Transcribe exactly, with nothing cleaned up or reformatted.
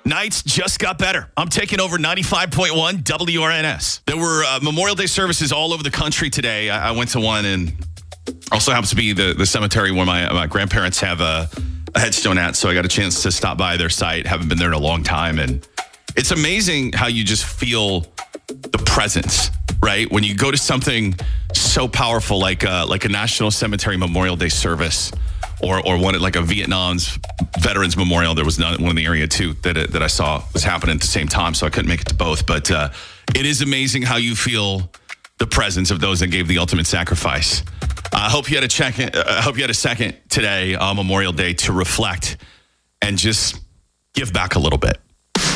Nights just got better. I'm taking over ninety-five point one W R N S. There were uh, Memorial Day services all over the country today. I, I went to one, and also happens to be the, the cemetery where my, my grandparents have a, a headstone at, so I got a chance to stop by their site. Haven't been there in a long time, and it's amazing how you just feel the presence, right? When you go to something so powerful like a, like a National Cemetery Memorial Day service, or or one at like a Vietnam's Veterans Memorial. There was none, one in the area too that that I saw was happening at the same time, so I couldn't make it to both. But uh, it is amazing how you feel the presence of those that gave the ultimate sacrifice. I hope you had a check. I hope you had a second today, uh, Memorial Day, to reflect and just give back a little bit.